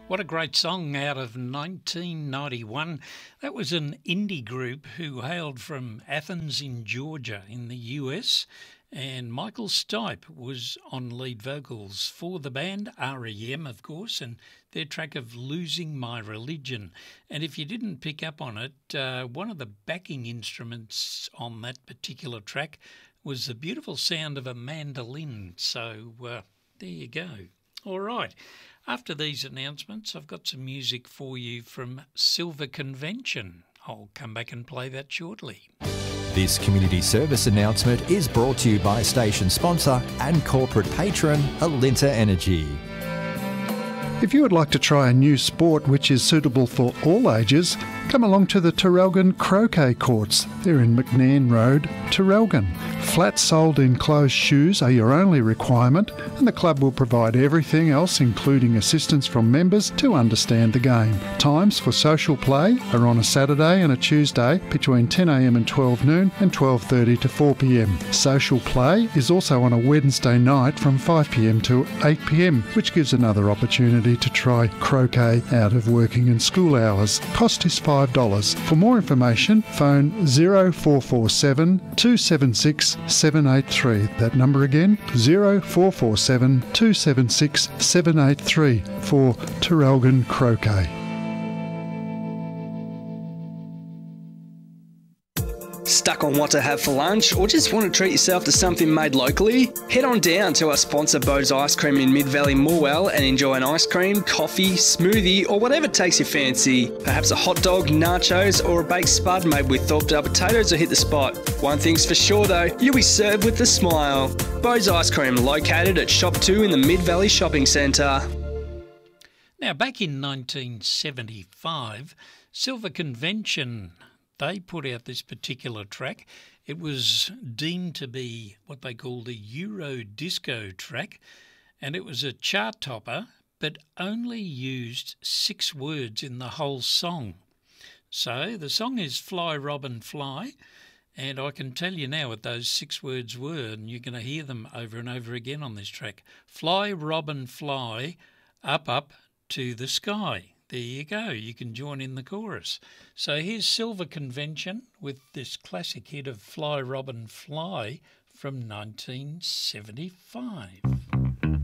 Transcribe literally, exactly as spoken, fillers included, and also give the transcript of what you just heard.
What a great song out of nineteen ninety-one. That was an indie group who hailed from Athens in Georgia in the U S, and Michael Stipe was on lead vocals for the band, R E M of course, and their track of Losing My Religion. And if you didn't pick up on it, uh, one of the backing instruments on that particular track was the beautiful sound of a mandolin. So uh, there you go. All right. After these announcements, I've got some music for you from Silver Convention. I'll come back and play that shortly. This community service announcement is brought to you by station sponsor and corporate patron Alinta Energy. If you would like to try a new sport which is suitable for all ages, come along to the Terrelgan Croquet Courts. They're in McNairn Road, Terrelgan. Flat-soled enclosed shoes are your only requirement, and the club will provide everything else, including assistance from members, to understand the game. Times for social play are on a Saturday and a Tuesday between ten a m and twelve noon and twelve thirty to four p m. Social play is also on a Wednesday night from five p m to eight p m, which gives another opportunity to try croquet out of working and school hours. Cost is five dollars. For more information, phone zero four four seven, two seven six, seven eight three. That number again, zero four four seven, two seven six, seven eight three for Terrelgan Croquet. Stuck on what to have for lunch, or just want to treat yourself to something made locally? Head on down to our sponsor Bo's Ice Cream in Mid-Valley Morwell and enjoy an ice cream, coffee, smoothie or whatever takes your fancy. Perhaps a hot dog, nachos or a baked spud made with thawed up potatoes will hit the spot. One thing's for sure though, you'll be served with a smile. Bo's Ice Cream, located at Shop two in the Mid-Valley Shopping Centre. Now, back in nineteen seventy-five, Silver Convention, they put out this particular track. It was deemed to be what they called a Euro disco track, and it was a chart topper, but only used six words in the whole song. So the song is Fly Robin Fly, and I can tell you now what those six words were, and you're going to hear them over and over again on this track. Fly Robin Fly, up, up to the sky. There you go. You can join in the chorus. So here's Silver Convention with this classic hit of Fly Robin Fly from nineteen seventy-five.